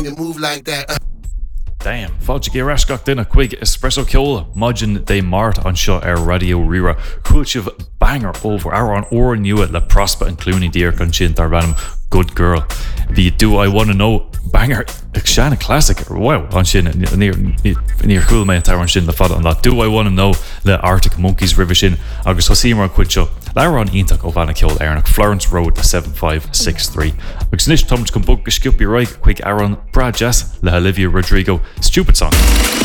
you move like that. Damn, fáilte gé rascach duine chuig espresso ceola Maidin dé Mart an seo ar Radio Rira chuilsih banger over ar an óir nua le Prosper and Clooney Dear an sin dar bannam Good Girl. Bhí Do I Wanna Know banger ag seanna classic wow an sin níor chuil mé tar an sin le fada an lá Do I Wanna Know le Arctic Monkeys river sin agus thosaí mar chuid seo leir an ionach ó bhana ceol arnach Florence Road 7563 agus níos tomt go bug go sciúpi roiig chuig ar an Brad Jazz le Olivia Rodrigo Stupid Song.